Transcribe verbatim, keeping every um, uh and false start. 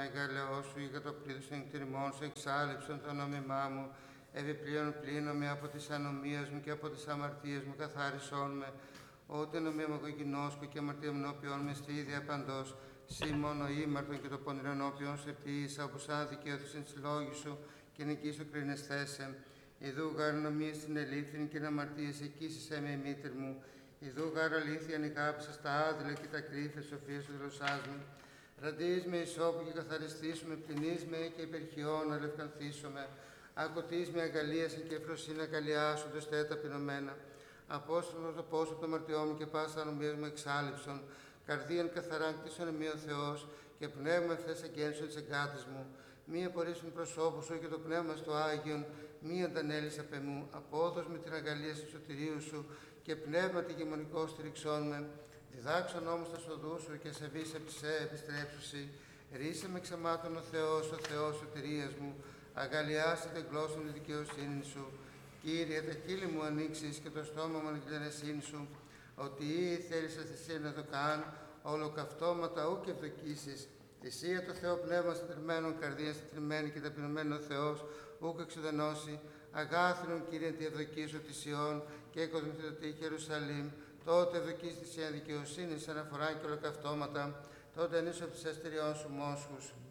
εγκαλεό σου, ή κατοπλίδωσον εκ τριμών σου, εξάλληψον το νόμιμά μου, επιπλέον πλύνομαι από της ανομίας μου και από τις αμαρτίες μου, καθάρισόν με, ότι νομία μου κοκκινόσκω και αμαρτία μου νόπιον με στη ίδια παντός, σύ μόνο ήμαρτον και το πονηρό νόπιον σε ποιήσα, όπως σαν δικαιώθησεν της λόγης σου και νικήσω κρινεσθέσαι. Ιδού γάρ νομίες στην ελήφθην και να αμαρτίες εκείσισέ με η μήτρ μου. Ιδού γάρ αλήθεια νικάπησα στα άδειλα και τα κρύφε σοφία του γλωσσάς μου. Ραντείς με ισόπου και καθαριστήσουμε, πλυνείς με και υπερχιών αλευκανθήσουμε. Ακοτείς με αγκαλίασαν και φροσύν αγκαλιάσοντος τε ταπεινωμένα. Απόστολο το πόσο το μαρτιό μου και πάσα ανομίας μου εξάλληψον. Καρδίαν καθαράν κτίσον εμεί ο Θεός και πνεύμα ευθές αγγένσον της εγκάτης μου. Μη απορρίψουν προσώπου σου και το πνεύμα στο Άγιον, μη αντανέλεις απ' εμού. Απόδος με την αγκαλία του σωτηρίου σου και πνεύμα τη γεμονικό στηριξών με. Διδάξον όμως τα σοδού σου και σε βίσε ψέ επιστρέψουσι. Ρίσε με ξεμάτων ο Θεός, ο Θεός σωτηρίας μου. Αγαλιάσε την γλώσσα τη δικαιοσύνη σου. Κύριε, τα χείλη μου ανοίξεις και το στόμα μου την αιρεσύνη σου. Ότι ή θέλεις εσύ να το καν, ολοκαυτώματα ου και ευδοκίσεις. Θυσία το Θεό πνεύμα συντριμμένων καρδία, συντριμμένη και ταπεινωμένο Θεός, ούκ εξουδενώσει. Αγάθινον Κύριε τη ευδοκή σου της Ιών και εκοδομηθητή Ιερουσαλήμ. Τότε ευδοκείς της δικαιοσύνης αναφορά και ολοκαυτώματα. Τότε ενίσου από τις αστεριών σου μόσχους.